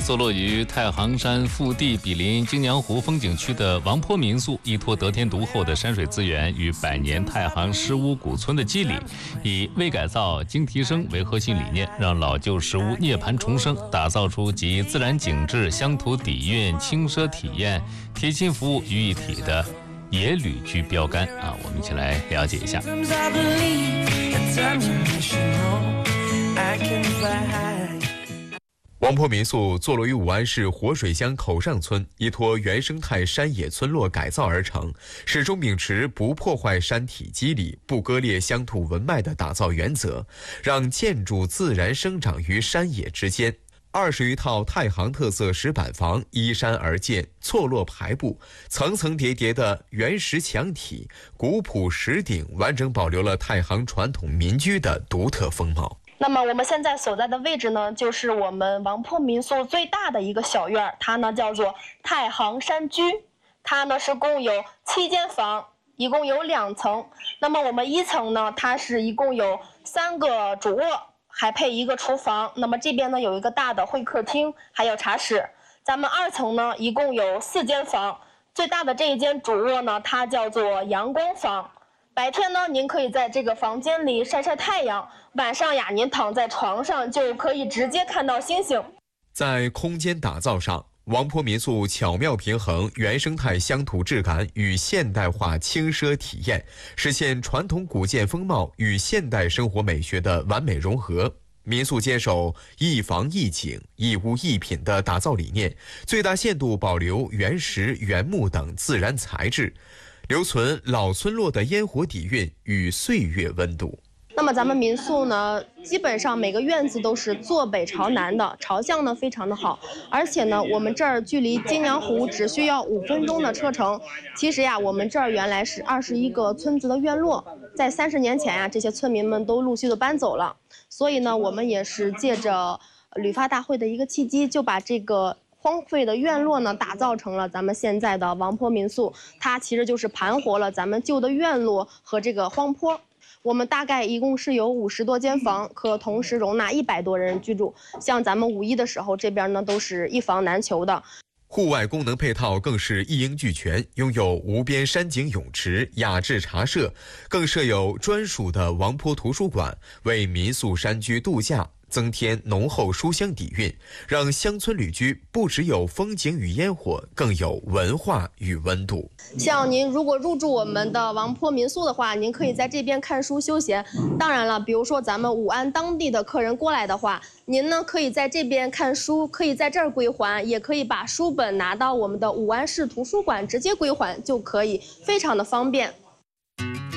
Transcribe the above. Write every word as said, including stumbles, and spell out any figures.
坐落于太行山腹地毗邻京娘湖风景区的王坡民宿，依托得天独厚的山水资源与百年太行石屋古村的肌理，以微改造、精提升为核心理念，让老旧石屋涅槃重生，打造出集自然景致、乡土底蕴、轻奢体验、贴心服务于一体的野旅居标杆啊！我们一起来了解一下。 王坡民宿坐落于武安市活水乡口上村，依托原生态山野村落改造而成，始终秉持不破坏山体肌理、不割裂乡土文脉的打造原则，让建筑自然生长于山野之间。二十余套太行特色石板房依山而建，错落排布，层层叠叠的原石墙体、古朴石顶，完整保留了太行传统民居的独特风貌。 那么我们现在所在的位置呢，就是我们王坡民宿最大的一个小院，它呢叫做太行山居，它呢是共有七间房，一共有两层。那么我们一层呢，它是一共有三个主卧，还配一个厨房。那么这边呢有一个大的会客厅，还有茶室。咱们二层呢一共有四间房，最大的这一间主卧呢，它叫做阳光房。白天呢，您可以在这个房间里晒晒太阳，晚上呀，您躺在床上就可以直接看到星星。 在空间打造上，王坡民宿巧妙平衡原生态乡土质感与现代化轻奢体验，实现传统古建风貌与现代生活美学的完美融合。民宿坚守一房一景、一屋一品的打造理念，最大限度保留原石、原木等自然材质，留存老村落的烟火底蕴与岁月温度。 那么咱们民宿呢，基本上每个院子都是坐北朝南的，朝向呢非常的好，而且呢，我们这儿距离京娘湖只需要五分钟的车程。其实呀，我们这儿原来是二十一个村子的院落，在三十年前呀，这些村民们都陆续的搬走了，所以呢，我们也是借着旅发大会的一个契机，就把这个荒废的院落呢，打造成了咱们现在的王坡民宿。它其实就是盘活了咱们旧的院落和这个荒坡。我们大概一共是有五十多间房，可同时容纳一百多人居住。像咱们五一的时候，这边呢都是一房难求的。 户外功能配套更是一应俱全，拥有无边山景泳池、雅致茶社，更设有专属的王坡图书馆，为民宿山居度假增添浓厚书香底蕴，让乡村旅居不只有风景与烟火，更有文化与温度。 像您如果入住我们的王坡民宿的话，您可以在这边看书休闲。当然了，比如说咱们武安当地的客人过来的话，您呢可以在这边看书，可以在这儿归还，也可以把书本拿到我们的武安市图书馆直接归还，就可以非常的方便。